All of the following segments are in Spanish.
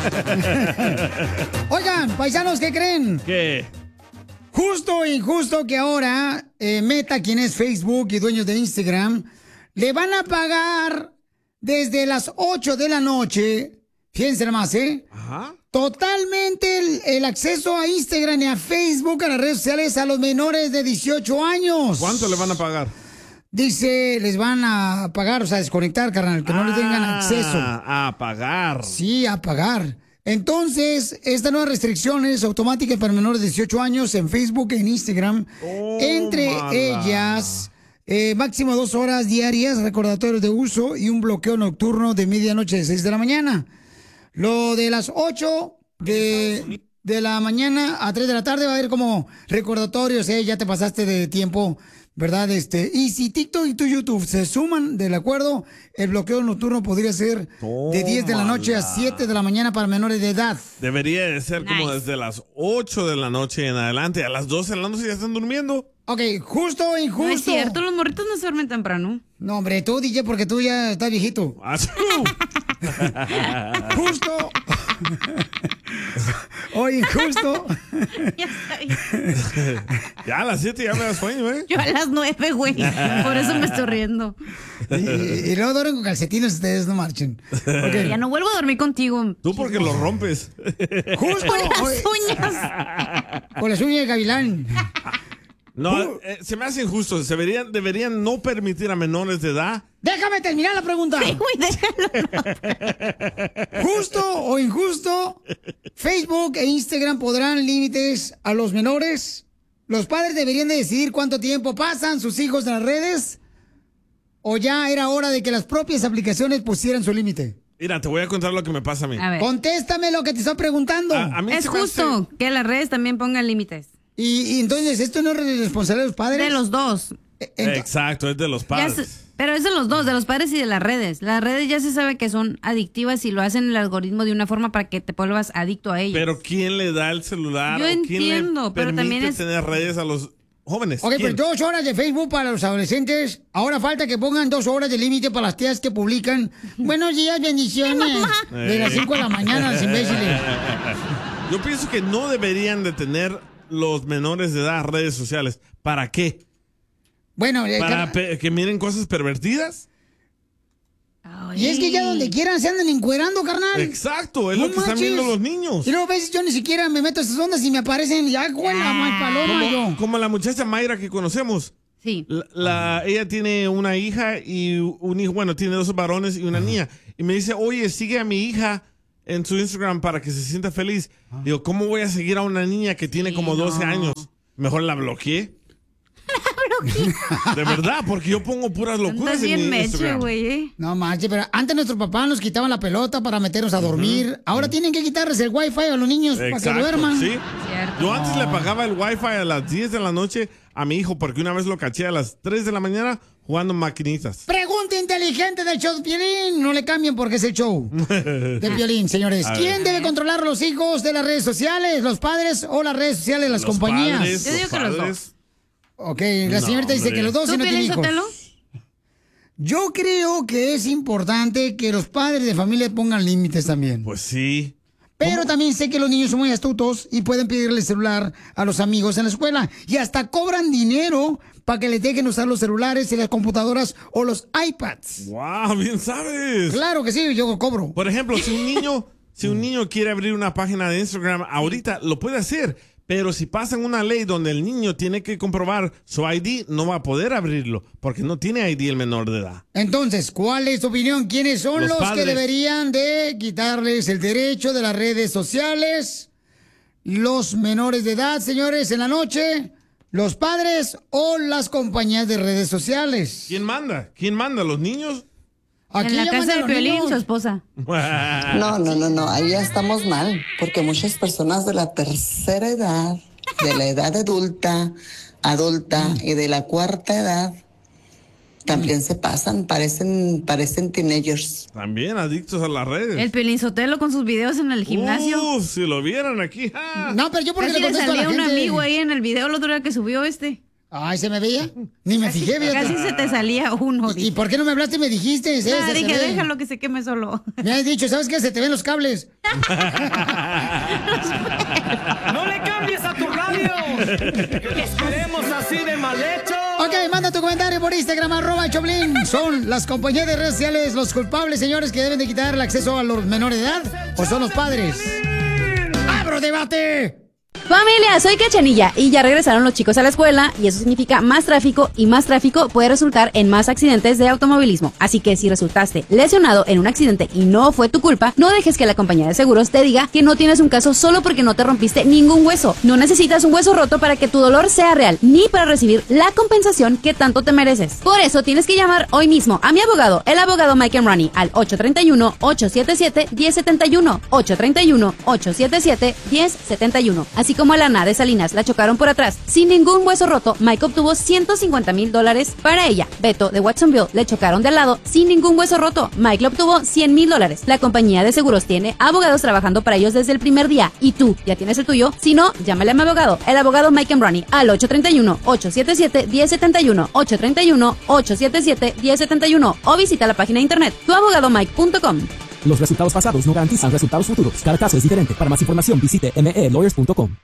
Oigan, paisanos, ¿qué creen? ¿Qué? Justo o injusto que ahora Meta, quien es Facebook y dueño de Instagram, le van a pagar desde las 8 de la noche, fíjense nomás, Ajá. totalmente el acceso a Instagram y a Facebook, a las redes sociales, a los menores de 18 años. ¿Cuánto le van a pagar? Dice, les van a pagar, o sea, desconectar, carnal, que no les tengan acceso. A pagar. Sí, a pagar. Entonces, estas nuevas restricciones automáticas para menores de 18 años en Facebook e en Instagram, entre ellas, máximo 2 horas diarias, recordatorios de uso y un bloqueo nocturno de medianoche de 6 de la mañana. Lo de las 8 de la mañana a 3 de la tarde va a haber como recordatorios, ya te pasaste de tiempo, ¿verdad? Y si TikTok y tu YouTube se suman del acuerdo, el bloqueo nocturno podría ser de 10 de la noche a 7 de la mañana para menores de edad. Debería de ser como desde las 8 de la noche en adelante. A las 12 de la noche ya están durmiendo. Ok, justo o injusto. No es cierto, los morritos no se duermen temprano. No, hombre, tú, DJ, porque tú ya estás viejito. Justo o injusto. Ya está bien. Ya a las 7 ya me da sueño, Yo a las 9, güey. Por eso me estoy riendo. Y luego duermen con calcetines, ustedes no marchen. Okay. Ya no vuelvo a dormir contigo. Tú porque lo rompes. Justo. Con las uñas. Con las uñas de gavilán. No, se me hace injusto. Deberían no permitir a menores de edad. Déjame terminar la pregunta. Sí, güey, déjalo. ¿Justo o injusto? ¿Facebook e Instagram podrán límites a los menores? ¿Los padres deberían de decidir cuánto tiempo pasan sus hijos en las redes? ¿O ya era hora de que las propias aplicaciones pusieran su límite? Mira, te voy a contar lo que me pasa a mí. A ver. Contéstame lo que te estoy preguntando. A mí Es se me justo que las redes también pongan límites. Y entonces, ¿esto no es responsabilidad de los padres? De los dos. Exacto, es de los padres. Pero es de los dos, de los padres y de las redes. Las redes ya se sabe que son adictivas y lo hacen el algoritmo de una forma para que te vuelvas adicto a ellas. Pero ¿quién le da el celular? Yo ¿O quién entiendo, le pero también permite es... tener redes a los jóvenes? Ok, ¿Quién? pero 2 horas de Facebook para los adolescentes. Ahora falta que pongan 2 horas de límite para las tías que publican. Buenos días, bendiciones. De las 5 de la mañana, los imbéciles. Yo pienso que no deberían de tener los menores de edad redes sociales. ¿Para qué? Bueno, ¿Para que miren cosas pervertidas? y es que ya donde quieran se andan encuerando, carnal. Exacto, es No lo que están manches. viendo los niños. Y luego a veces yo ni siquiera me meto a esas ondas y me aparecen ya con la mal paloma yo. Como la muchacha Mayra que conocemos. Sí. Ella tiene una hija y un hijo, bueno, tiene 2 varones y una niña. Y me dice, oye, sigue a mi hija en su Instagram para que se sienta feliz. Digo, ¿cómo voy a seguir a una niña que tiene como 12 años? Mejor la bloqueé. De verdad, porque yo pongo puras locuras Andas en bien mi meche, Instagram. güey. No manches, pero antes nuestros papás nos quitaban la pelota para meternos a dormir. Ahora tienen que quitarles el wifi a los niños para que Exacto, duerman. sí. Cierto. Yo antes le pagaba el wifi a las 10 de la noche a mi hijo porque una vez lo caché a las 3 de la mañana jugando maquinitas. Pregunta inteligente del show de Piolín. No le cambien porque es el show de Piolín, señores. ¿Quién debe controlar a los hijos de las redes sociales? ¿Los padres o las redes sociales, las compañías? Padres, Yo digo que los padres. dos. Ok, la señorita dice hombre. que los dos ¿Tú, si no tienen Piolín hijos. Sotelo? Yo creo que es importante que los padres de familia pongan límites también. Pues sí. Pero también sé que los niños son muy astutos y pueden pedirle celular a los amigos en la escuela. Y hasta cobran dinero para que les dejen usar los celulares y las computadoras o los iPads. Wow, bien sabes. Claro que sí, yo cobro. Por ejemplo, si un niño quiere abrir una página de Instagram ahorita, lo puede hacer. Pero si pasan una ley donde el niño tiene que comprobar su ID, no va a poder abrirlo porque no tiene ID el menor de edad. Entonces, ¿cuál es tu opinión? ¿Quiénes son Los los que padres. deberían de quitarles el derecho de las redes sociales? ¿Los menores de edad, señores, en la noche? ¿Los padres o las compañías de redes sociales? ¿Quién manda? ¿Quién manda? ¿Los niños? En la ya casa mandan de los Piolín, niños. su esposa. No, ahí ya estamos mal, porque muchas personas de la tercera edad, de la edad adulta y de la cuarta edad también se pasan, parecen teenagers. También adictos a las redes. El Piolín Sotelo con sus videos en el gimnasio. Si lo vieran aquí. No, pero yo porque Casi le le contesto a la salía un gente. amigo ahí en el video el otro día que subió este. Ay, ¿se me veía? Ni me fijé, fíjate. Casi se te salía uno. ¿Y por qué no me hablaste y me dijiste? Dije, déjalo que se queme solo. Me has dicho, ¿sabes qué? Se te ven los cables. ¡No le cambies a tu radio! ¡Les queremos así de mal hecho! Ok, manda tu comentario por Instagram, @Choplin. ¿Son las compañías de redes sociales los culpables, señores, que deben de quitar el acceso a los menores de edad? ¿O son los padres? ¡Abro debate! Familia, soy Cachanilla y ya regresaron los chicos a la escuela y eso significa más tráfico y más tráfico puede resultar en más accidentes de automovilismo. Así que si resultaste lesionado en un accidente y no fue tu culpa, no dejes que la compañía de seguros te diga que no tienes un caso solo porque no te rompiste ningún hueso. No necesitas un hueso roto para que tu dolor sea real, ni para recibir la compensación que tanto te mereces. Por eso tienes que llamar hoy mismo a mi abogado, el abogado Mike Ronnie, al 831-877-1071, 831-877-1071. Así como a Lana de Salinas la chocaron por atrás sin ningún hueso roto, Mike obtuvo $150,000 para ella. Beto de Watsonville le chocaron de al lado sin ningún hueso roto, Mike le obtuvo $100,000. La compañía de seguros tiene abogados trabajando para ellos desde el primer día. ¿Y tú ya tienes el tuyo? Si no, llámale a mi abogado, el abogado Mike Ronnie, al 831-877-1071, 831-877-1071 o visita la página de internet tuabogadomike.com. Los resultados pasados no garantizan resultados futuros. Cada caso es diferente. Para más información visite melawyers.com.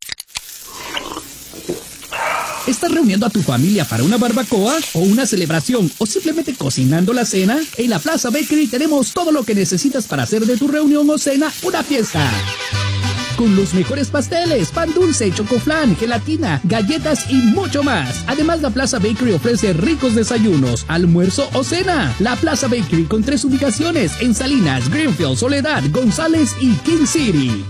¿Estás reuniendo a tu familia para una barbacoa o una celebración o simplemente cocinando la cena? En la Plaza Bakery tenemos todo lo que necesitas para hacer de tu reunión o cena una fiesta. Con los mejores pasteles, pan dulce, chocoflan, gelatina, galletas y mucho más. Además, la Plaza Bakery ofrece ricos desayunos, almuerzo o cena. La Plaza Bakery con 3 ubicaciones en Salinas, Greenfield, Soledad, González y King City.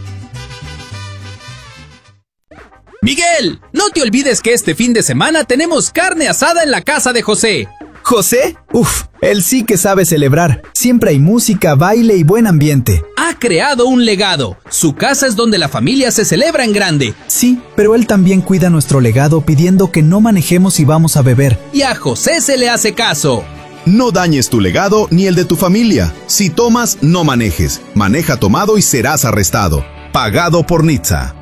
Miguel, no te olvides que este fin de semana tenemos carne asada en la casa de José. ¿José? Uf, él sí que sabe celebrar. Siempre hay música, baile y buen ambiente. Ha creado un legado. Su casa es donde la familia se celebra en grande. Sí, pero él también cuida nuestro legado pidiendo que no manejemos si vamos a beber. Y a José se le hace caso. No dañes tu legado ni el de tu familia. Si tomas, no manejes. Maneja tomado y serás arrestado. Pagado por NHTSA.